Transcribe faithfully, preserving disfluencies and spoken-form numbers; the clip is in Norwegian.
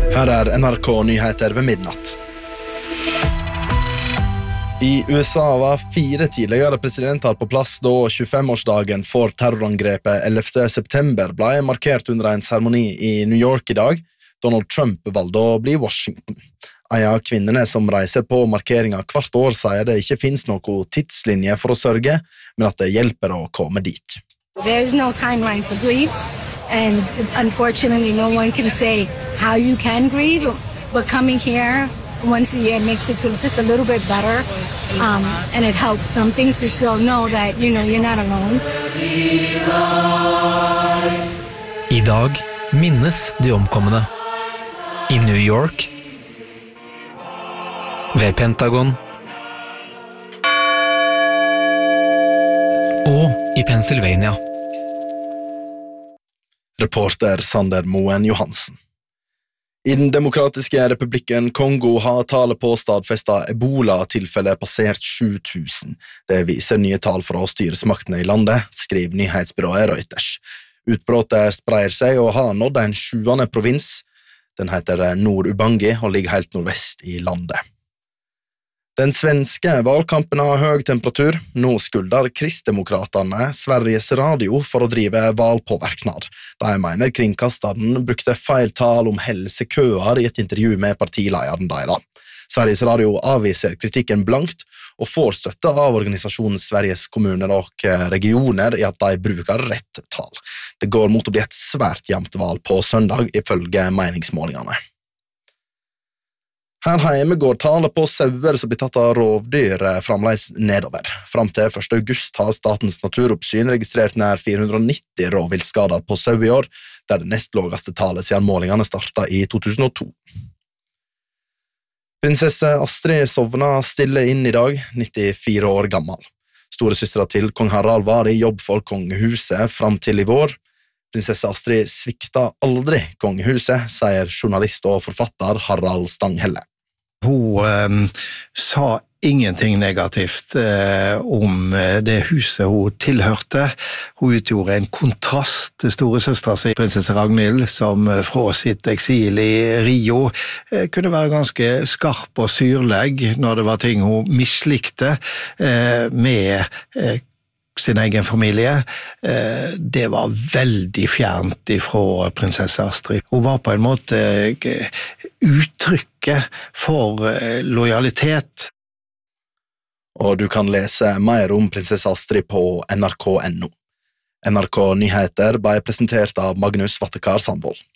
Her er N R K Nyheter ved midnatt. I U S A var fire tidligere presidenter på plass da tjuefem-årsdagen for terrorangrepet ellevte september ble markert under en seremoni i New York i dag. Donald Trump valgte å bli Washington. En av kvinnene som reiser på markeringen hvert år sier det ikke finnes noe tidslinje for å sørge, men at det hjelper å komme dit. There's no timeline for grief, and unfortunately no one can say how you can grieve, but coming here once a year makes it feel just a little bit better, um, and it helps something to still know that, you know, you're not alone. I dag minnes de omkomne. I New York, ved Pentagon og i Pennsylvania. Reporter Sander Moen Johansen. I den demokratiske republikken Kongo har tallet på stadfestet Ebola-tilfelle passert sju tusen. Det viser nye tall fra styresmaktene i landet, skriver nyhetsbyrået Reuters. Utbrottet spreier seg og har nådd en sjuende provins. Den heter Nord-Ubangi og ligger helt nordvest i landet. Den svenske valgkampen har høy temperatur. Nå skulder Kristdemokraterne Sveriges Radio for å drive valgpåvirknad. De mener kringkasteren brukte feil tal om helsekøer i et intervju med partilederen deres. Sveriges Radio avviser kritikken blankt og får støtte av organisasjonen Sveriges kommuner og regioner i at de bruker rett tal. Det går mot å bli et svært jevnt valg på søndag ifølge meningsmålingene. Her hjemme går tallet på sauer som blir tatt av rovdyr fremdeles nedover. Fram til første august har Statens naturoppsyn registrert nær fire hundre og nitti rovviltskader på sau i år, der det nest laveste tallet siden målingene startet i to tusen og to. Prinsesse Astrid sovna stille inn i dag, nittifire år gammel. Storesøstera til kong Harald var i jobb for kongehuset fram til i vår. Prinsesse Astrid svikta aldri kongehuset, sier journalist og forfatter Harald Stanghelle. Hun eh, sa ingenting negativt eh, om det huset hun tilhørte. Hun utgjorde en kontrast til storesøstera si, prinsesse Ragnhild, som fra sitt eksil i Rio eh, kunne være ganske skarp og syrleg når det var ting hun mislikte eh, med eh, sin egen familie. Det var veldig fjernt ifra prinsesse Astrid. Hun var på en måte uttrykket for lojalitet. Og du kan lese mer om prinsesse Astrid på N R K punktum N O. N R K Nyheter ble presentert av Magnus Vattekar Sandvold.